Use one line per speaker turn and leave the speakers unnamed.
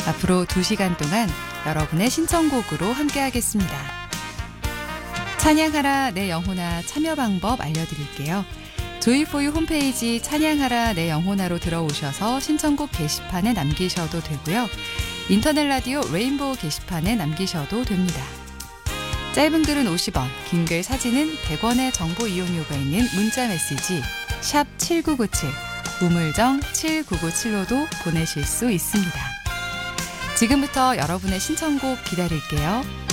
앞으로 2시간 동안 여러분의 신청곡으로 함께하겠습니다. 찬양하라 내 영혼아 참여 방법 알려드릴게요. 조이포유 홈페이지 찬양하라 내 영혼아로 들어오셔서 신청곡 게시판에 남기셔도 되고요. 인터넷 라디오 레인보우 게시판에 남기셔도 됩니다. 짧은 글은 50원, 긴 글 사진은 100원의 정보 이용료가 있는 문자 메시지 샵 7997, 우물정 7997로도 보내실 수 있습니다. 지금부터 여러분의 신청곡 기다릴게요.